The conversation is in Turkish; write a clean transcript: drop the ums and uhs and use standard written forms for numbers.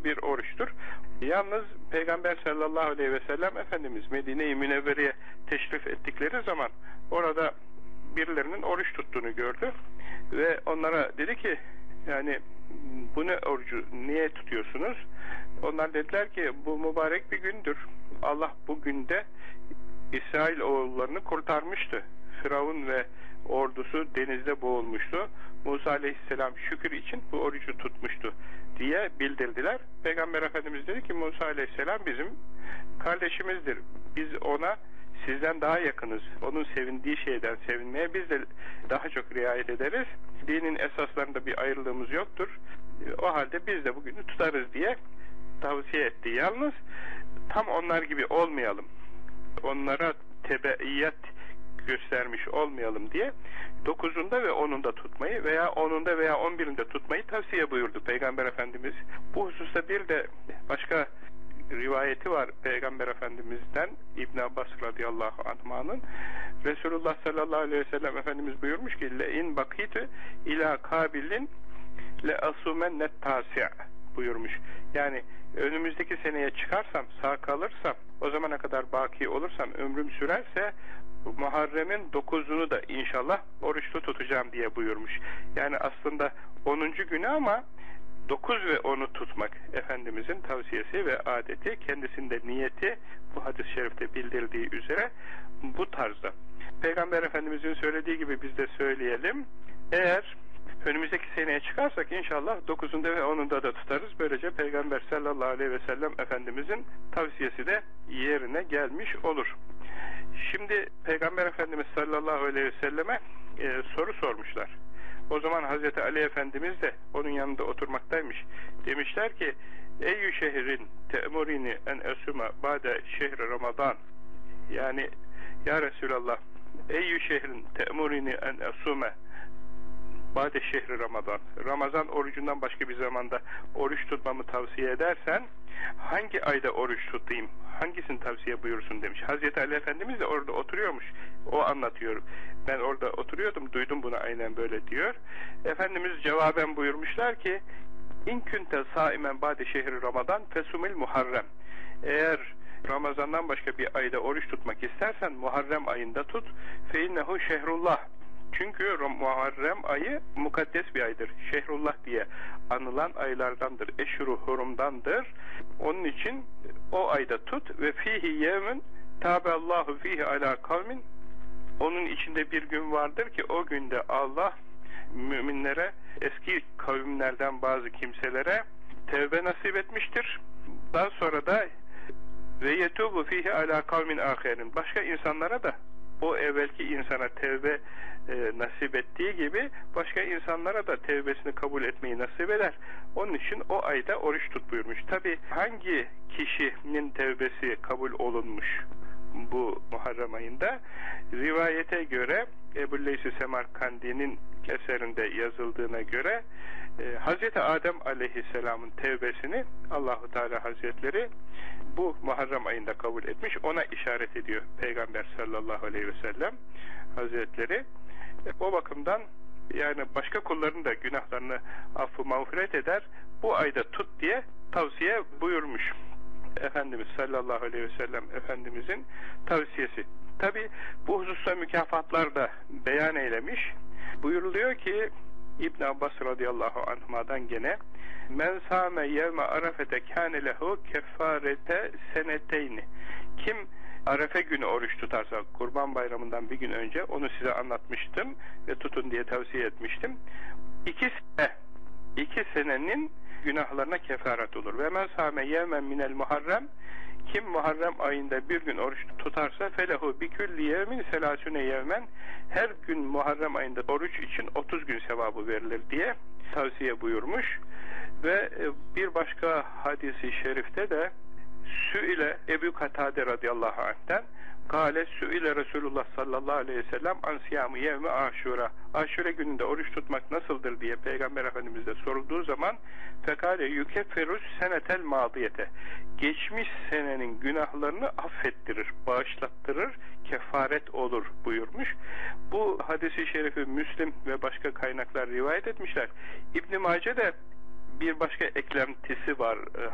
bu bir oruçtur. Yalnız Peygamber sallallahu aleyhi ve sellem Efendimiz Medine-i Münevvere'ye teşrif ettikleri zaman orada birilerinin oruç tuttuğunu gördü ve onlara dedi ki, yani bu ne orucu, niye tutuyorsunuz? Onlar dediler ki, bu mübarek bir gündür. Allah bu günde İsrail oğullarını kurtarmıştı. Firavun ve ordusu denizde boğulmuştu. Musa aleyhisselam şükür için bu orucu tutmuştu diye bildirdiler. Peygamber Efendimiz dedi ki, Musa aleyhisselam bizim kardeşimizdir. Biz ona sizden daha yakınız. Onun sevindiği şeyden sevinmeye biz de daha çok riayet ederiz. Dinin esaslarında bir ayrılığımız yoktur. O halde biz de bugünü tutarız diye tavsiye etti. Yalnız tam onlar gibi olmayalım, onlara tebeiyet göstermiş olmayalım diye 9'unda ve 10'unda tutmayı veya 10'unda veya 11'inde tutmayı tavsiye buyurdu Peygamber Efendimiz. Bu hususta bir de başka rivayeti var Peygamber Efendimiz'den, İbn Abbas radıyallahu anh'ın. Resulullah sallallahu aleyhi ve sellem Efendimiz buyurmuş ki, le in bakitu ila kabilin le asumennet tasi' buyurmuş. Yani önümüzdeki seneye çıkarsam, sağ kalırsam, o zamana kadar baki olursam, ömrüm sürerse Muharrem'in 9'unu da inşallah oruçlu tutacağım diye buyurmuş. Yani aslında 10. günü ama 9 ve 10'u tutmak Efendimizin tavsiyesi ve adeti, kendisinde niyeti bu hadis-i şerifte bildirdiği üzere bu tarzda. Peygamber Efendimizin söylediği gibi biz de söyleyelim. Eğer önümüzdeki seneye çıkarsak inşallah 9'unda ve 10'unda da tutarız. Böylece Peygamber sallallahu aleyhi ve sellem Efendimizin tavsiyesi de yerine gelmiş olur. Şimdi Peygamber Efendimiz sallallahu aleyhi ve selleme soru sormuşlar. O zaman Hazreti Ali Efendimiz de onun yanında oturmaktaymış. Demişler ki, Eyyü şehrin te'murini en esuma ba'de şehri Ramazan. Yani ya Resulallah, Eyyü şehrin te'murini en esume ba'de şehri Ramazan. Ramazan orucundan başka bir zamanda oruç tutmamı tavsiye edersen hangi ayda oruç tutayım? Hangisini tavsiye buyursun demiş. Hazreti Ali Efendimiz de orada oturuyormuş. O anlatıyor. Ben orada oturuyordum, duydum bunu aynen böyle diyor. Efendimiz cevaben buyurmuşlar ki, İn kunte saimen ba'de şehri Ramazan fesumil Muharrem. Eğer Ramazan'dan başka bir ayda oruç tutmak istersen Muharrem ayında tut. Fe innehu şehrullah. Çünkü Muharrem ayı mukaddes bir aydır. Şehrullah diye anılan aylardandır. Eşhuru hurumdandır. Onun için o ayda tut ve fihi yevmin tabeallahu fihi ala kavmin. Onun içinde bir gün vardır ki o günde Allah müminlere, eski kavimlerden bazı kimselere tevbe nasip etmiştir. Daha sonra da ve yetubu fihi ala kavmin ahirin. Başka insanlara da o evvelki insana tevbe nasip ettiği gibi başka insanlara da tevbesini kabul etmeyi nasip eder. Onun için o ayda oruç tut buyurmuş. Tabi hangi kişinin tevbesi kabul olunmuş bu Muharrem ayında? Rivayete göre Ebu'l-Leysi Semerkandi'nin eserinde yazıldığına göre Hazreti Adem aleyhisselamın tevbesini Allahu Teala Hazretleri bu Muharrem ayında kabul etmiş. Ona işaret ediyor Peygamber sallallahu aleyhi ve sellem Hazretleri. O bakımdan yani başka kulların da günahlarını affı mağfiret eder. Bu ayda tut diye tavsiye buyurmuş Efendimiz sallallahu aleyhi ve sellem Efendimizin tavsiyesi. Tabi bu hususta mükafatlar da beyan eylemiş. Buyuruluyor ki İbn Abbas radıyallahu anh'dan gene men sâme yevme arafete kâne lehu keffarete seneteyni. Kim Arefe günü oruç tutarsa, Kurban Bayramı'ndan bir gün önce, onu size anlatmıştım ve tutun diye tavsiye etmiştim. 2 senenin günahlarına kefaret olur. Ve men sâme yevmen minel muharrem, kim Muharrem ayında bir gün oruç tutarsa felehu bi külli yevmin selasüne yevmen, her gün Muharrem ayında oruç için 30 gün sevabı verilir diye tavsiye buyurmuş. Ve bir başka hadisi şerifte de Sü'ile Ebu Katade radıyallahu anh'ten Kale Sü'ile Resulullah sallallahu aleyhi ve sellem ansiyamı yevmi aşura. Aşure gününde oruç tutmak nasıldır diye Peygamber Efendimiz'e sorulduğu zaman fekale yukefferus senetel madiyete. Geçmiş senenin günahlarını affettirir, bağışlattırır, kefaret olur buyurmuş. Bu hadisi şerifi Müslim ve başka kaynaklar rivayet etmişler. İbn-i Mace de bir başka eklentisi var